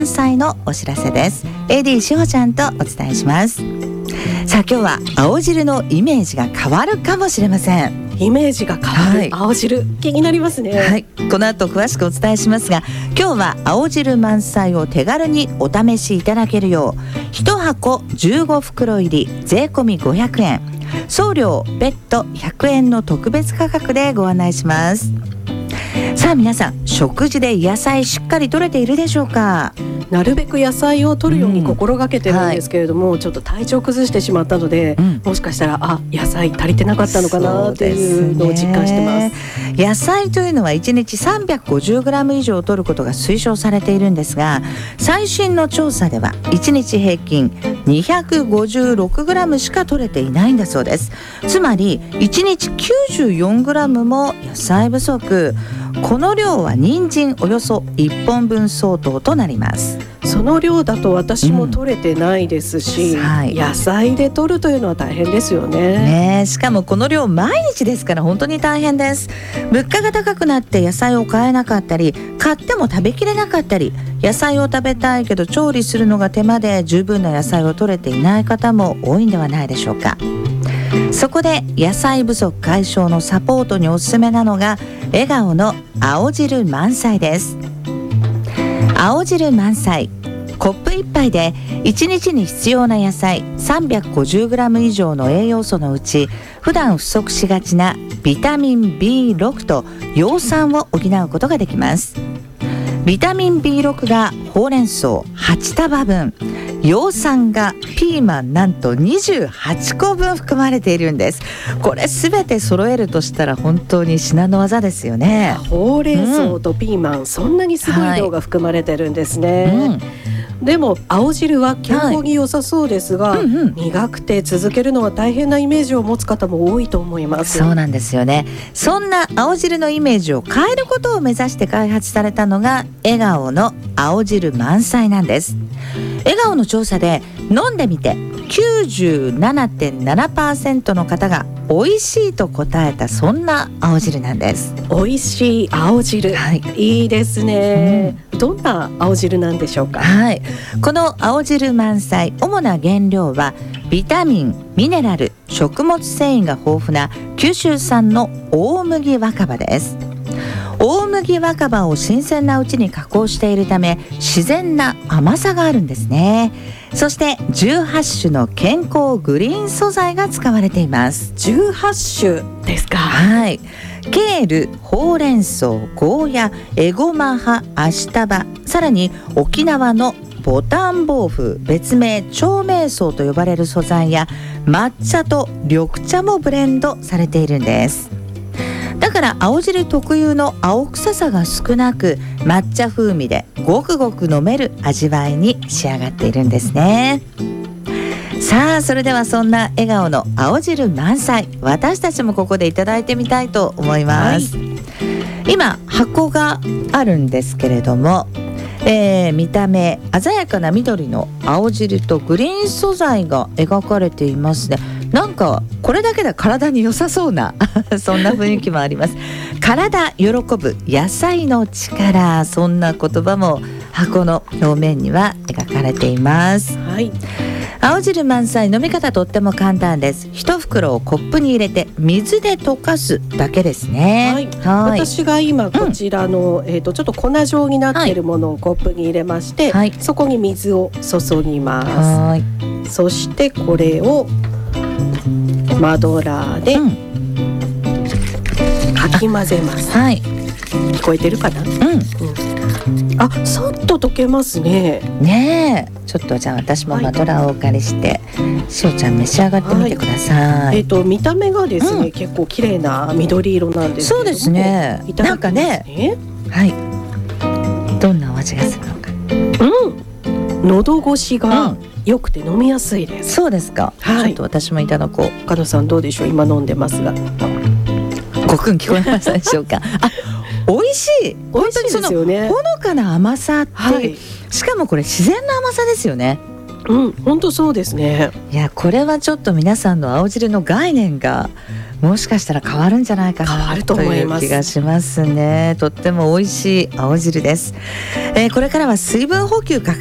祭のお知らせです。 AD しほちゃんとお伝えします。さあ今日は青汁のイメージが変わるかもしれません。 イメージが変わる、青汁気になりますね。 はい、この後詳しくお伝えしますが、今日は青汁満載を手軽にお試しいただけるよう1箱15袋入り税込み500円、送料別途100円の特別価格でご案内します。さあ皆さん、食事で野菜しっかり摂れているでしょうか？ なるべく野菜を摂るように心がけてるんですけれども、ちょっと体調崩してしまったので、もしかしたら野菜足りてなかったのかなというのを実感してます。 野菜というのは1日 350g 以上摂ることが推奨されているんですが、最新の調査では1日平均 256g しか摂れていないんだそうです。つまり1日 94g も野菜不足。この量は人参およそ1本分相当となります。 その量だと私も取れてないですし、野菜で取るというのは大変ですよね。 しかもこの量毎日ですから本当に大変です。物価が高くなって野菜を買えなかったり、買っても食べきれなかったり、野菜を食べたいけど調理するのが手間で十分な野菜を取れていない方も多いんではないでしょうか。そこで野菜不足解消のサポートにおすすめなのが笑顔の青汁満載です。青汁満載、コップ1杯で1日に必要な野菜 350g 以上の栄養素のうち、普段不足しがちなビタミン B6 と葉酸を補うことができます。ビタミン B6 がほうれん草8束分、葉酸がピーマンなんと28個分含まれているんです。これすべて揃えるとしたら本当に至難の業ですよね。 ほうれん草とピーマン、そんなにすごい量が含まれてるんですね。でも青汁は健康に良さそうですが、苦くて続けるのは大変なイメージを持つ方も多いと思います。 そうなんですよね。そんな青汁のイメージを変えることを目指して開発されたのが笑顔の青汁満載なんです。笑顔の調査で飲んでみて 97.7% の方が美味しいと答えた、そんな青汁なんです。 美味しい青汁、いいですね。どんな青汁なんでしょうか？ この青汁満載、主な原料はビタミン、ミネラル、食物繊維が豊富な九州産の大麦若葉です。大麦若葉を新鮮なうちに加工しているため自然な甘さがあるんですね。そして18種の健康グリーン素材が使われています。 18種ですか？ ケール、ほうれん草、ゴーヤ、エゴマ葉、アシタバ、さらに沖縄のボタンボウフ、別名長命草と呼ばれる素材や抹茶と緑茶もブレンドされているんです。だから青汁特有の青臭さが少なく、抹茶風味でごくごく飲める味わいに仕上がっているんですね。さあそれではそんな笑顔の青汁満載、私たちもここでいただいてみたいと思います。今箱があるんですけれども、見た目鮮やかな緑の青汁とグリーン素材が描かれていますね。なんかこれだけで体に良さそうなそんな雰囲気もあります。体喜ぶ野菜の力、そんな言葉も箱の表面には描かれています。青汁満載、飲み方とっても簡単です。1袋をコップに入れて水で溶かすだけですね。 私が今こちらの、ちょっと粉状になっているものをコップに入れまして、そこに水を注ぎます。そしてこれをマドラーでかき混ぜます。聞こえてるかな？さっと溶けますね。 ちょっとじゃあ私もマドラーをお借りして、しおちゃん召し上がってみてください。 見た目がですね、結構綺麗な緑色なんですけども。そうですね。なんかね、どんなお味がするのか。 喉越しが良くて飲みやすいです。 そうですか。ちょっと私もいただこう。 加藤さんどうでしょう？今飲んでますが、 ごくん聞こえましたでしょうか？美味しい。本当にそのほのかな甘さって、しかもこれ自然な甘さですよね。 本当そうですね。 いや、これはちょっと皆さんの青汁の概念がもしかしたら変わるんじゃないかなという気がしますね。とっても美味しい青汁です。これからは水分補給